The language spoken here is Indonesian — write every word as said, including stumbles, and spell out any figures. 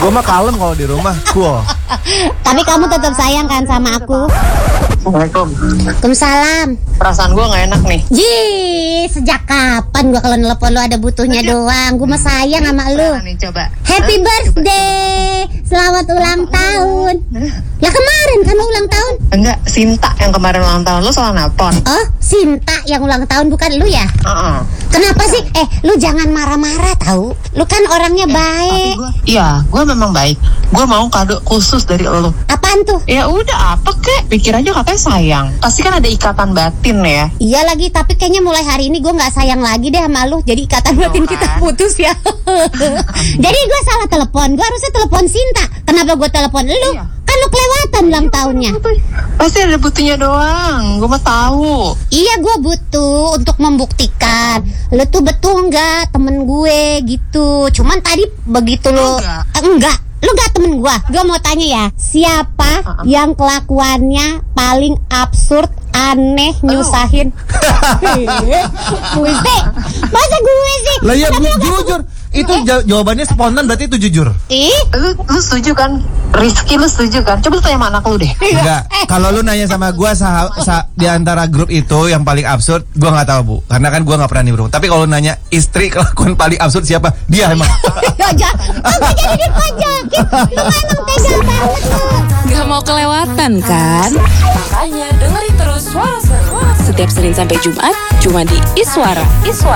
Gue mah kalem kalau di rumah, cool. Tapi kamu tetap sayang kan sama aku? Assalamualaikum. Waalaikumsalam. Perasaan gue gak enak nih. Jih, sejak kapan gua kalau nelpon lu ada butuhnya doang? Gua mah sayang sama lu. Mana nih coba. Happy Hah? birthday, selamat ulang tahun. Ya kemarin kan lu ulang tahun. Enggak, Sinta yang kemarin ulang tahun. Lu salah nelpon. Oh, Sinta yang ulang tahun bukan lu ya? Heeh. Kenapa sih? Eh, lu jangan marah-marah tahu. Lu kan orangnya baik. Iya, gue memang baik. Gue mau kado khusus dari lo. Apaan tuh? Ya udah, apa kek? Pikir aja katanya sayang. Pasti kan ada ikatan batin ya. Iya lagi, tapi kayaknya mulai hari ini gue nggak sayang lagi deh sama lu. Jadi ikatan batin kita kan? putus ya. Jadi gue salah telepon. Gue harusnya telepon Sinta. Kenapa gue telepon lu? Iya. Kan lu kelewatan ulang tahunnya. Pasti ada butuhnya doang. Gue mah tahu. Iya, gue butuh untuk membuktikan lu tuh betul nggak temen gue gitu. Cuman tadi begitu lu Enggak. Eh, enggak, lu nggak temen gue. Gue mau tanya ya, siapa Uh-uh. yang kelakuannya paling absurd, aneh, nyusahin? Gue sih, masa gue sih? Lah ya, Tapi bu, lu nggak- jujur. Itu jaw- jawabannya spontan, berarti itu jujur. Ih, Lu, lu setuju kan? Rizky lu setuju kan? Coba lu tanya sama anak lu deh. Enggak. Kalau lu nanya sama gua sah, sah, di antara grup itu yang paling absurd, gua nggak tahu, Bu. Karena kan gua nggak pernah nimbrung. Tapi kalau nanya istri kelakuan paling absurd siapa? Dia emang. ya jangan, sampai jadi dipajakin. Lu mah emang tega banget lu. Gak mau kelewatan kan? Makanya dengerin terus Suara Seru setiap Senin sampai Jumat cuma di Iswara. Iswara.